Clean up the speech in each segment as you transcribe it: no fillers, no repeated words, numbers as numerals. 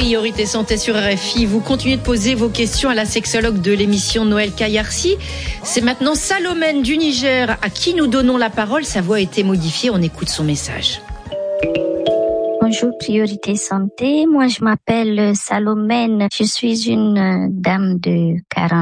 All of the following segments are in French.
Priorité santé sur RFI. Vous continuez de poser vos questions à la sexologue de l'émission Noël Kayarsi. C'est maintenant Salomène du Niger à qui nous donnons la parole. Sa voix a été modifiée. On écoute son message. Bonjour Priorité Santé, moi je m'appelle Salomène, je suis une dame de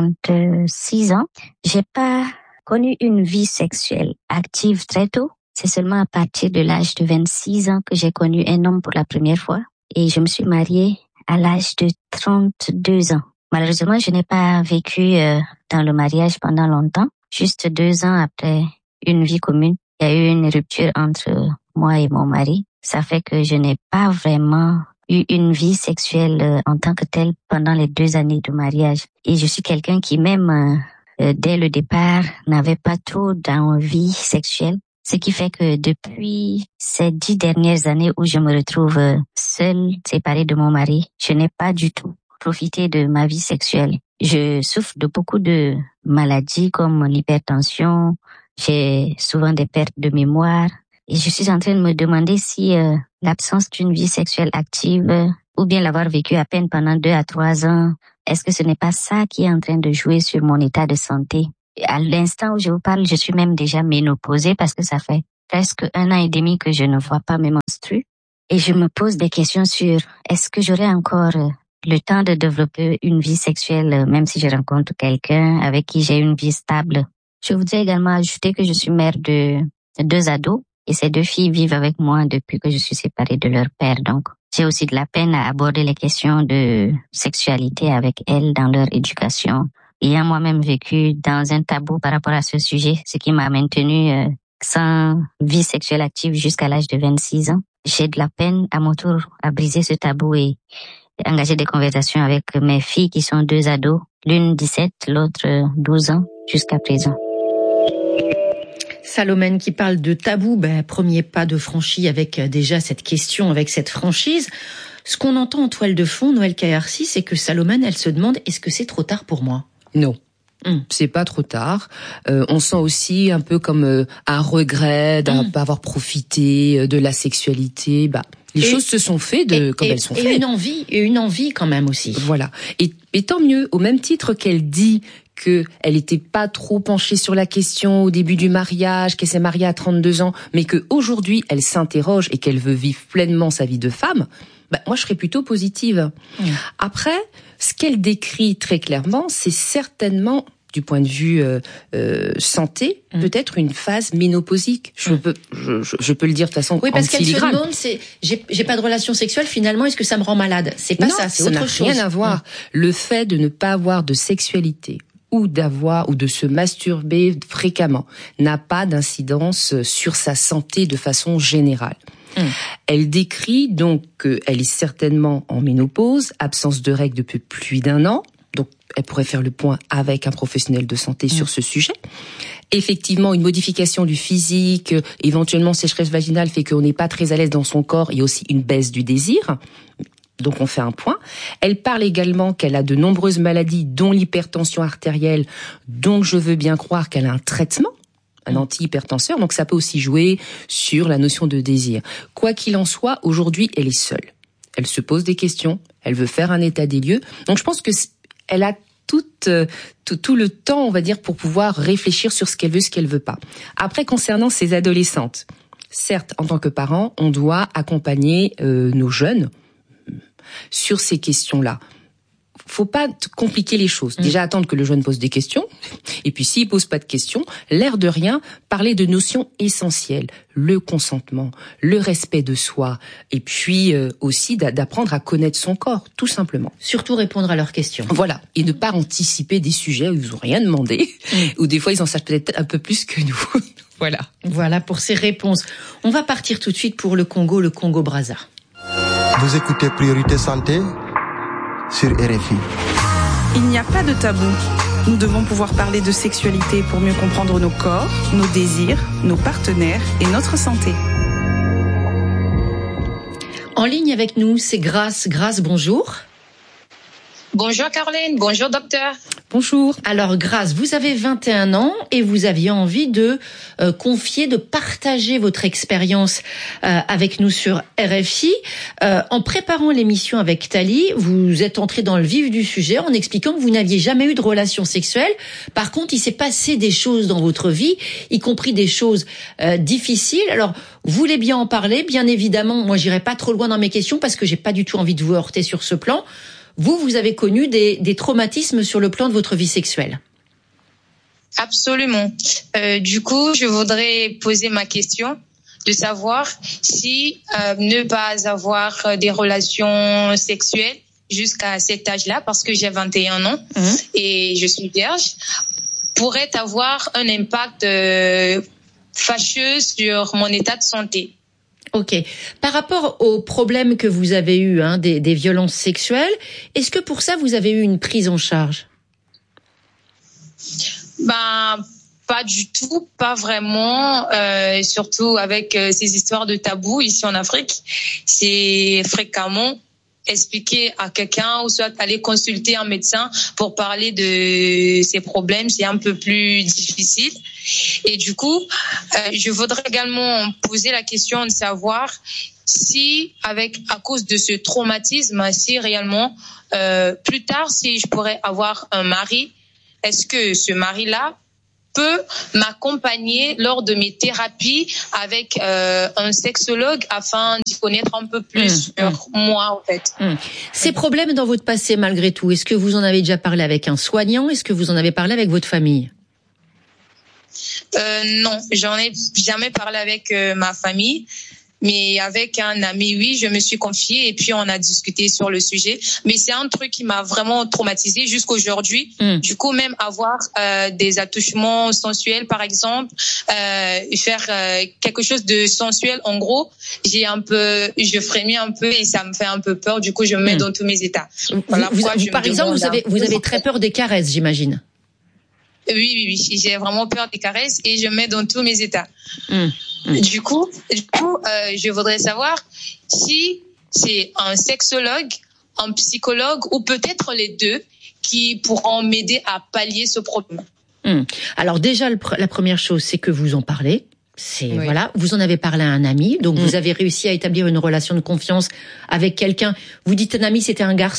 46 ans. J'ai pas connu une vie sexuelle active très tôt. C'est seulement à partir de l'âge de 26 ans que j'ai connu un homme pour la première fois. Et je me suis mariée à l'âge de 32 ans. Malheureusement, je n'ai pas vécu dans le mariage pendant longtemps. Juste 2 ans après une vie commune, il y a eu une rupture entre moi et mon mari. Ça fait que je n'ai pas vraiment eu une vie sexuelle en tant que telle pendant les 2 années de mariage. Et je suis quelqu'un qui même dès le départ n'avait pas trop d'envie sexuelle. Ce qui fait que depuis ces 10 dernières années où je me retrouve seule, séparée de mon mari, je n'ai pas du tout profité de ma vie sexuelle. Je souffre de beaucoup de maladies comme l'hypertension, j'ai souvent des pertes de mémoire et je suis en train de me demander si l'absence d'une vie sexuelle active ou bien l'avoir vécu à peine pendant 2 à 3 ans, est-ce que ce n'est pas ça qui est en train de jouer sur mon état de santé? À l'instant où je vous parle, je suis même déjà ménopausée parce que ça fait presque 1 an et demi que je ne vois pas mes menstrues. Et je me pose des questions sur est-ce que j'aurai encore le temps de développer une vie sexuelle même si je rencontre quelqu'un avec qui j'ai une vie stable. Je voudrais également ajouter que je suis mère de 2 ados et ces 2 filles vivent avec moi depuis que je suis séparée de leur père. Donc, j'ai aussi de la peine à aborder les questions de sexualité avec elles dans leur éducation. Ayant moi-même vécu dans un tabou par rapport à ce sujet, ce qui m'a maintenue sans vie sexuelle active jusqu'à l'âge de 26 ans. J'ai de la peine à mon tour à briser ce tabou et engager des conversations avec mes filles qui sont 2 ados, l'une 17, l'autre 12 ans jusqu'à présent. Salomène qui parle de tabou, premier pas de franchi avec déjà cette question, avec cette franchise. Ce qu'on entend en toile de fond, Noël Kayarsi, c'est que Salomène, elle se demande, est-ce que c'est trop tard pour moi ? Non. C'est pas trop tard. On sent aussi un peu comme un regret de pas avoir profité de la sexualité. Les choses se sont faites comme elles sont faites. Et une envie quand même aussi. Voilà. Et tant mieux, au même titre qu'elle dit qu'elle était pas trop penchée sur la question au début du mariage, qu'elle s'est mariée à 32 ans, mais qu'aujourd'hui elle s'interroge et qu'elle veut vivre pleinement sa vie de femme. Moi, je serais plutôt positive. Après, ce qu'elle décrit très clairement, c'est certainement, du point de vue santé, peut-être une phase ménopausique. Je peux le dire de façon oui, parce en filigrane. qu'elle se demande, j'ai pas de relation sexuelle, finalement, est-ce que ça me rend malade ? C'est pas ça, c'est autre chose. Ça n'a rien à voir. Le fait de ne pas avoir de sexualité ou de se masturber fréquemment n'a pas d'incidence sur sa santé de façon générale. Elle décrit donc qu'elle est certainement en ménopause, absence de règles depuis plus d'1 an. Donc, elle pourrait faire le point avec un professionnel de santé sur ce sujet. Effectivement, une modification du physique, éventuellement sécheresse vaginale fait qu'on n'est pas très à l'aise dans son corps. Il y a aussi une baisse du désir. Donc, on fait un point. Elle parle également qu'elle a de nombreuses maladies, dont l'hypertension artérielle. Donc, je veux bien croire qu'elle a un traitement, un antihypertenseur, donc ça peut aussi jouer sur la notion de désir. Quoi qu'il en soit, aujourd'hui, elle est seule. Elle se pose des questions, elle veut faire un état des lieux. Donc je pense que elle a tout le temps, on va dire, pour pouvoir réfléchir sur ce qu'elle veut pas. Après, concernant ces adolescentes, certes, en tant que parents, on doit accompagner nos jeunes sur ces questions-là. Faut pas compliquer les choses. Déjà, attendre que le jeune pose des questions. Et puis, s'il pose pas de questions, l'air de rien, parler de notions essentielles. Le consentement, le respect de soi. Et puis, aussi d'apprendre à connaître son corps, tout simplement. Surtout répondre à leurs questions. Voilà. Et ne pas anticiper des sujets où ils ont rien demandé. Ou des fois, ils en savent peut-être un peu plus que nous. Voilà. Voilà pour ces réponses. On va partir tout de suite pour le Congo-Brazza. Vous écoutez Priorité Santé sur RFI. Il n'y a pas de tabou. Nous devons pouvoir parler de sexualité pour mieux comprendre nos corps, nos désirs, nos partenaires et notre santé. En ligne avec nous, c'est Grace. Grace, bonjour. Bonjour Caroline, bonjour docteur. Bonjour. Alors Grâce, vous avez 21 ans et vous aviez envie de de partager votre expérience avec nous sur RFI. En préparant l'émission avec Thalie, vous êtes entré dans le vif du sujet en expliquant que vous n'aviez jamais eu de relation sexuelle. Par contre, il s'est passé des choses dans votre vie, y compris des choses difficiles. Alors, vous voulez bien en parler, bien évidemment. Moi, j'irai pas trop loin dans mes questions parce que j'ai pas du tout envie de vous heurter sur ce plan. Vous avez connu des traumatismes sur le plan de votre vie sexuelle. Absolument. Du coup, je voudrais poser ma question de savoir si ne pas avoir des relations sexuelles jusqu'à cet âge-là, parce que j'ai 21 ans et je suis vierge, pourrait avoir un impact fâcheux sur mon état de santé. Ok. Par rapport aux problèmes que vous avez eus, des violences sexuelles, est-ce que pour ça vous avez eu une prise en charge ? Pas du tout, pas vraiment. Surtout avec ces histoires de tabous ici en Afrique, c'est fréquemment expliquer à quelqu'un ou soit aller consulter un médecin pour parler de ces problèmes, c'est un peu plus difficile. Et du coup, je voudrais également poser la question de savoir si, à cause de ce traumatisme, si réellement, plus tard, si je pourrais avoir un mari, est-ce que ce mari-là peut m'accompagner lors de mes thérapies avec un sexologue afin d'y connaître un peu plus sur moi, en fait. Ces problèmes dans votre passé, malgré tout, est-ce que vous en avez déjà parlé avec un soignant ? Est-ce que vous en avez parlé avec votre famille ? Non, j'en ai jamais parlé avec ma famille. Mais avec un ami, oui, je me suis confiée et puis on a discuté sur le sujet. Mais c'est un truc qui m'a vraiment traumatisée jusqu'aujourd'hui. Du coup, même avoir des attouchements sensuels, par exemple, faire quelque chose de sensuel, en gros, je frémis un peu et ça me fait un peu peur. Du coup, je me mets dans tous mes états. Par exemple, vous avez très peur des caresses, j'imagine. Oui, j'ai vraiment peur des caresses et je me mets dans tous mes états. Du coup, je voudrais savoir si c'est un sexologue, un psychologue ou peut-être les deux qui pourront m'aider à pallier ce problème. Alors déjà, la première chose, c'est que vous en parlez. Voilà, vous en avez parlé à un ami, donc vous avez réussi à établir une relation de confiance avec quelqu'un. Vous dites un ami, c'était un garçon ?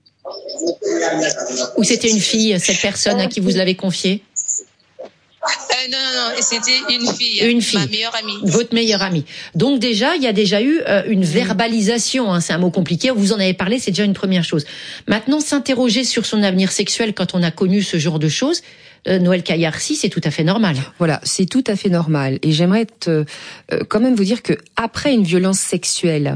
Ou c'était une fille, cette personne à qui vous l'avez confiée ? Non, c'était une fille. Ma meilleure amie. Votre meilleure amie. Donc déjà, il y a déjà eu une verbalisation, c'est un mot compliqué, vous en avez parlé, c'est déjà une première chose. Maintenant, s'interroger sur son avenir sexuel quand on a connu ce genre de choses, Noël Kayarsi, c'est tout à fait normal. Voilà, c'est tout à fait normal. Et j'aimerais quand même vous dire que après une violence sexuelle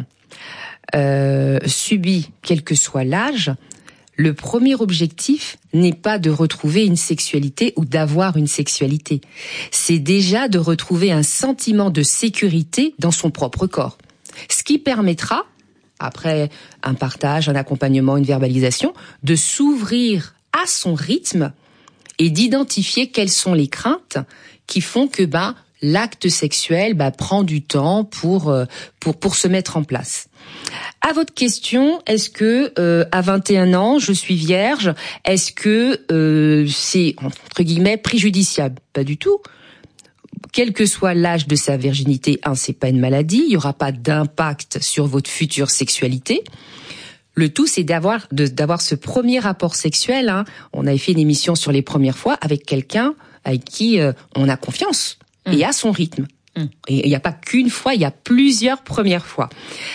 subie, quel que soit l'âge, le premier objectif n'est pas de retrouver une sexualité ou d'avoir une sexualité. C'est déjà de retrouver un sentiment de sécurité dans son propre corps. Ce qui permettra, après un partage, un accompagnement, une verbalisation, de s'ouvrir à son rythme et d'identifier quelles sont les craintes qui font que l'acte sexuel prend du temps pour se mettre en place. À votre question, est-ce que à 21 ans, je suis vierge, est-ce que c'est entre guillemets préjudiciable ? Pas du tout. Quel que soit l'âge de sa virginité, c'est pas une maladie, il y aura pas d'impact sur votre future sexualité. Le tout, c'est d'avoir ce premier rapport sexuel. On avait fait une émission sur les premières fois avec quelqu'un avec qui on a confiance et à son rythme. Et il n'y a pas qu'une fois, il y a plusieurs premières fois.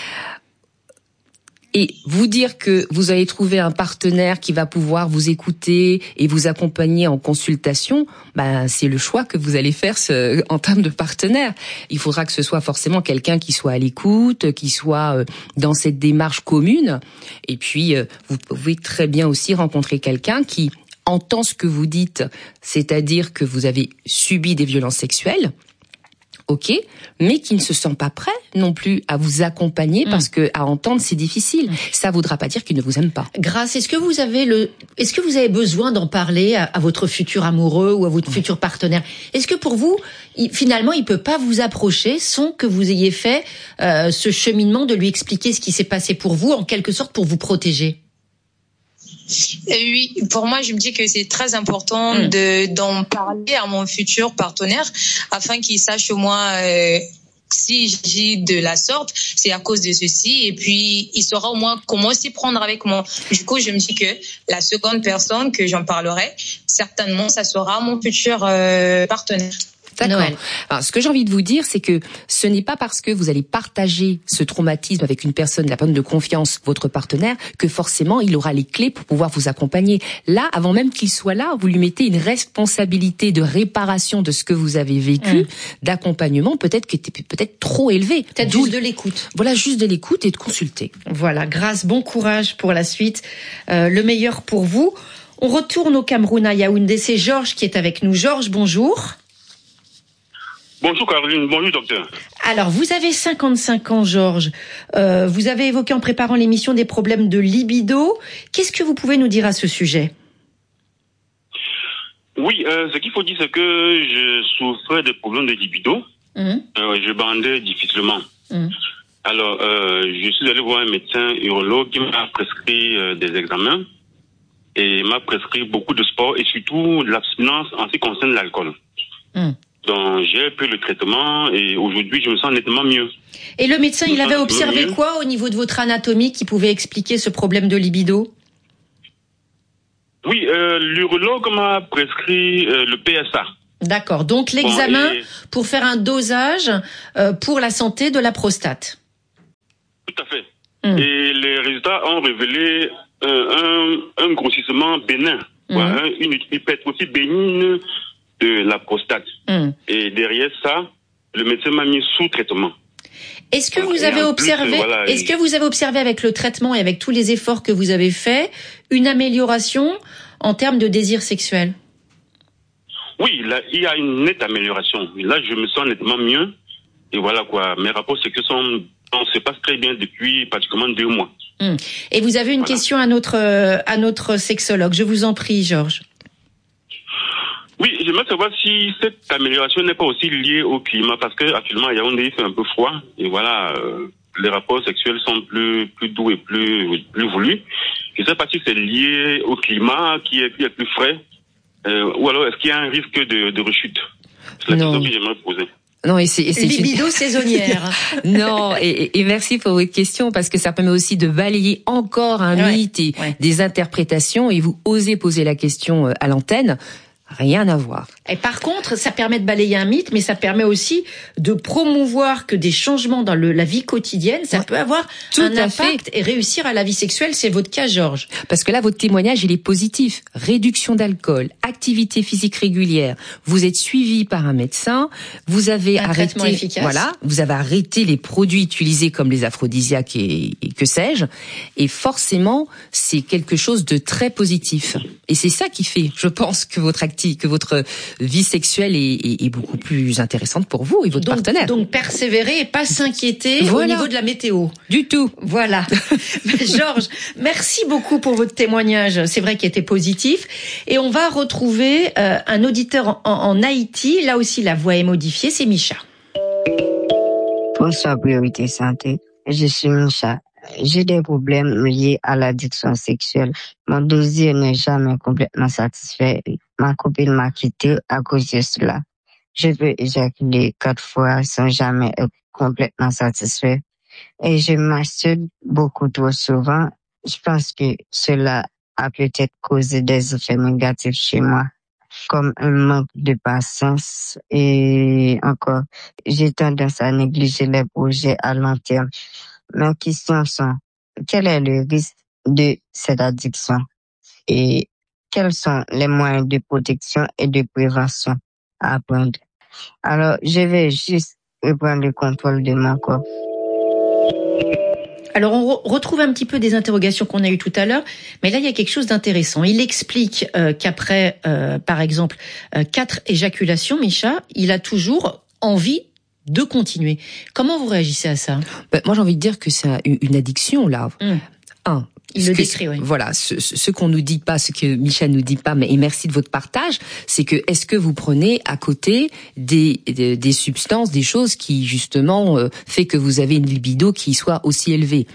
Et vous dire que vous allez trouver un partenaire qui va pouvoir vous écouter et vous accompagner en consultation, c'est le choix que vous allez faire en termes de partenaire. Il faudra que ce soit forcément quelqu'un qui soit à l'écoute, qui soit dans cette démarche commune. Et puis, vous pouvez très bien aussi rencontrer quelqu'un qui entend ce que vous dites, c'est-à-dire que vous avez subi des violences sexuelles, ok, mais qui ne se sent pas prêt non plus à vous accompagner parce que à entendre c'est difficile. Ça voudra pas dire qu'il ne vous aime pas. Grâce, est-ce que vous avez besoin d'en parler à votre futur amoureux ou à votre futur partenaire ? Est-ce que pour vous, finalement, il peut pas vous approcher sans que vous ayez fait ce cheminement de lui expliquer ce qui s'est passé pour vous, en quelque sorte pour vous protéger ? Oui, pour moi, je me dis que c'est très important d'en parler à mon futur partenaire afin qu'il sache au moins si j'agis de la sorte, c'est à cause de ceci, et puis il saura au moins comment s'y prendre avec moi. Du coup, je me dis que la seconde personne que j'en parlerai, certainement, ça sera mon futur partenaire. D'accord. Noël. Alors, ce que j'ai envie de vous dire, c'est que ce n'est pas parce que vous allez partager ce traumatisme avec une personne, la personne de confiance, votre partenaire, que forcément il aura les clés pour pouvoir vous accompagner. Là, avant même qu'il soit là, vous lui mettez une responsabilité de réparation de ce que vous avez vécu, d'accompagnement, peut-être qui était peut-être trop élevé. Peut-être juste de l'écoute. Voilà, juste de l'écoute et de consulter. Voilà, grâce, bon courage pour la suite, le meilleur pour vous. On retourne au Cameroun, à Yaoundé. C'est Georges qui est avec nous. Georges, bonjour. Bonjour Caroline, bonjour docteur. Alors, vous avez 55 ans, Georges. Vous avez évoqué en préparant l'émission des problèmes de libido. Qu'est-ce que vous pouvez nous dire à ce sujet ? Oui, ce qu'il faut dire, c'est que je souffrais de problèmes de libido. Je bandais difficilement. Alors, je suis allé voir un médecin urologue qui m'a prescrit des examens et m'a prescrit beaucoup de sport et surtout de l'abstinence en ce qui concerne l'alcool. Donc, j'ai pris le traitement et aujourd'hui, je me sens nettement mieux. Et le médecin, il avait observé quoi au niveau de votre anatomie qui pouvait expliquer ce problème de libido ? Oui, l'urologue m'a prescrit le PSA. D'accord. Donc, l'examen pour faire un dosage pour la santé de la prostate. Tout à fait. Et les résultats ont révélé un grossissement bénin, une hypertrophie bénigne de la prostate. Et derrière ça, le médecin m'a mis sous traitement. Est-ce que vous avez observé, est-ce que vous avez observé avec le traitement et avec tous les efforts que vous avez faits, une amélioration en termes de désir sexuel ? Oui, là, il y a une nette amélioration. Là, je me sens nettement mieux. Et voilà quoi, mes rapports sexuels se passent très bien depuis pratiquement 2 mois. Et vous avez une question à notre sexologue. Je vous en prie, Georges. Oui, j'aimerais savoir si cette amélioration n'est pas aussi liée au climat, parce que actuellement à Yaoundé il fait un peu froid et voilà, les rapports sexuels sont plus doux et plus voulus. Je ne sais pas si c'est lié au climat qui est plus frais, ou alors est-ce qu'il y a un risque de rechute. C'est la question que j'aimerais poser. Non, et c'est libido saisonnière. Non, et merci pour votre question parce que ça permet aussi de balayer encore un mythe et des interprétations et vous osez poser la question à l'antenne. Rien à voir. Et par contre, ça permet de balayer un mythe, mais ça permet aussi de promouvoir que des changements dans la vie quotidienne, ça peut avoir un impact et réussir à la vie sexuelle. C'est votre cas, Georges. Parce que là, votre témoignage, il est positif. Réduction d'alcool, activité physique régulière. Vous êtes suivi par un médecin. Vous avez traitement efficace. Voilà. Vous avez arrêté les produits utilisés comme les aphrodisiaques et que sais-je. Et forcément, c'est quelque chose de très positif. Et c'est ça qui fait, je pense, que votre vie sexuelle est beaucoup plus intéressante pour vous et votre partenaire. Donc persévérer et pas s'inquiéter au niveau de la météo. Du tout. Voilà. Georges, merci beaucoup pour votre témoignage. C'est vrai qu'il était positif. Et on va retrouver un auditeur en Haïti. Là aussi, la voix est modifiée. C'est Micha. Bonsoir, Priorité Santé. Je suis Micha. J'ai des problèmes liés à l'addiction sexuelle. Mon désir n'est jamais complètement satisfait. Ma copine m'a quitté à cause de cela. Je peux éjaculer 4 fois sans jamais être complètement satisfait. Et je masturbe beaucoup trop souvent. Je pense que cela a peut-être causé des effets négatifs chez moi, comme un manque de patience et encore, j'ai tendance à négliger les projets à long terme. Mes questions sont, quel est le risque de cette addiction et quels sont les moyens de protection et de prévention à prendre? Alors, je vais juste reprendre le contrôle de mon corps. Alors, on retrouve un petit peu des interrogations qu'on a eues tout à l'heure, mais là, il y a quelque chose d'intéressant. Il explique qu'après, par exemple, 4 éjaculations, Micha, il a toujours envie de continuer. Comment vous réagissez à ça ? Moi, j'ai envie de dire que c'est une addiction, là. Il le décrit, oui. Voilà, ce qu'on nous dit pas, ce que Micha nous dit pas, et merci de votre partage, c'est que est-ce que vous prenez à côté des substances, des choses qui justement fait que vous avez une libido qui soit aussi élevée ?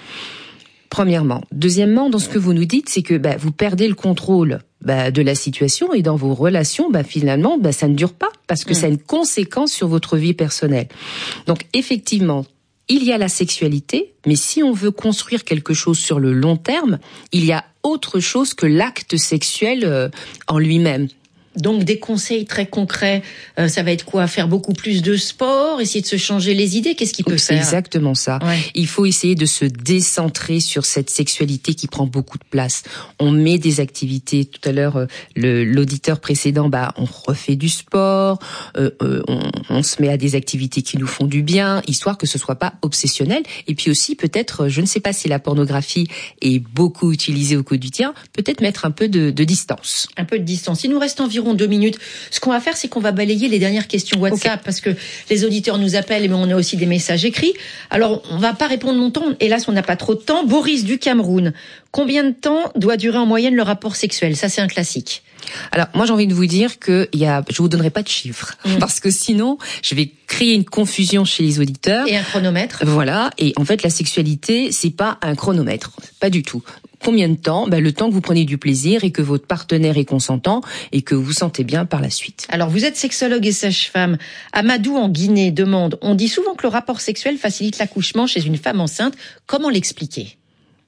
Premièrement. Deuxièmement, dans ce que vous nous dites, c'est que vous perdez le contrôle de la situation et dans vos relations, finalement, ça ne dure pas parce que ça a une conséquence sur votre vie personnelle. Donc, effectivement, il y a la sexualité, mais si on veut construire quelque chose sur le long terme, il y a autre chose que l'acte sexuel en lui-même. Donc des conseils très concrets, ça va être quoi? Faire beaucoup plus de sport, essayer de se changer les idées, qu'est-ce qui peut faire? Exactement ça. Ouais. Il faut essayer de se décentrer sur cette sexualité qui prend beaucoup de place. On met des activités, tout à l'heure l'auditeur précédent, on refait du sport, on se met à des activités qui nous font du bien, histoire que ce soit pas obsessionnel. Et puis aussi peut-être, je ne sais pas si la pornographie est beaucoup utilisée au quotidien, peut-être mettre un peu de distance. Un peu de distance. Il nous reste environ 2 minutes. Ce qu'on va faire, c'est qu'on va balayer les dernières questions WhatsApp parce que les auditeurs nous appellent, mais on a aussi des messages écrits. Alors, on va pas répondre longtemps. Hélas, on n'a pas trop de temps. Boris du Cameroun. Combien de temps doit durer en moyenne le rapport sexuel? Ça, c'est un classique. Alors, moi, j'ai envie de vous dire que je vous donnerai pas de chiffres. Parce que sinon, je vais créer une confusion chez les auditeurs. Et un chronomètre. Voilà. Et en fait, la sexualité, c'est pas un chronomètre. Pas du tout. Combien de temps? Le temps que vous prenez du plaisir et que votre partenaire est consentant et que vous vous sentez bien par la suite. Alors, vous êtes sexologue et sage-femme. Amadou en Guinée demande, on dit souvent que le rapport sexuel facilite l'accouchement chez une femme enceinte. Comment l'expliquer?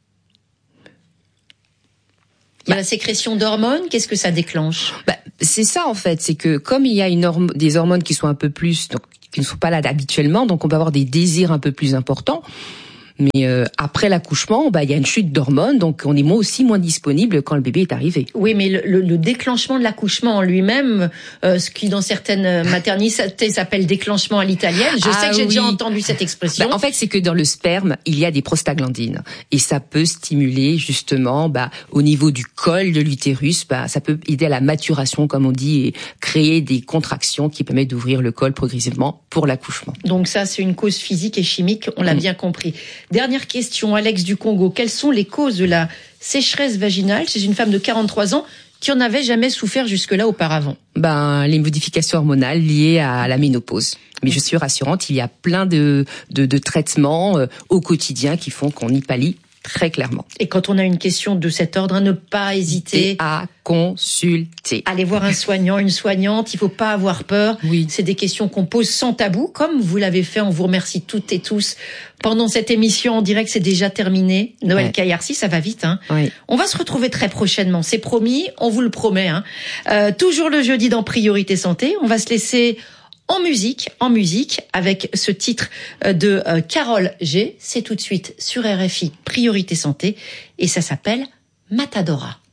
Il y a la sécrétion d'hormones, qu'est-ce que ça déclenche? C'est ça en fait, c'est que comme il y a des hormones qui sont un peu plus, donc qui ne sont pas là habituellement, donc on peut avoir des désirs un peu plus importants. Mais après l'accouchement, il y a une chute d'hormones, donc on est moins disponible quand le bébé est arrivé. Oui, mais le déclenchement de l'accouchement en lui-même, ce qui dans certaines maternités s'appelle déclenchement à l'italienne, je sais que j'ai déjà entendu cette expression. En fait, c'est que dans le sperme, il y a des prostaglandines et ça peut stimuler justement au niveau du col de l'utérus, ça peut aider à la maturation comme on dit et créer des contractions qui permettent d'ouvrir le col progressivement pour l'accouchement. Donc ça, c'est une cause physique et chimique, on l'a bien compris. Dernière question, Alex du Congo. Quelles sont les causes de la sécheresse vaginale chez une femme de 43 ans qui en avait jamais souffert jusque-là auparavant? Les modifications hormonales liées à la ménopause. Mais je suis rassurante, il y a plein de traitements au quotidien qui font qu'on y pallie très clairement. Et quand on a une question de cet ordre, ne pas hésiter à consulter. Allez voir un soignant, une soignante, il faut pas avoir peur. Oui. C'est des questions qu'on pose sans tabou, comme vous l'avez fait. On vous remercie toutes et tous. Pendant cette émission en direct, c'est déjà terminé. Noël Kayarsi, ça va vite. Oui. On va se retrouver très prochainement, c'est promis, on vous le promet. Toujours le jeudi dans Priorité Santé. On va se laisser en musique, avec ce titre de Carole G. C'est tout de suite sur RFI Priorité Santé et ça s'appelle Matadora.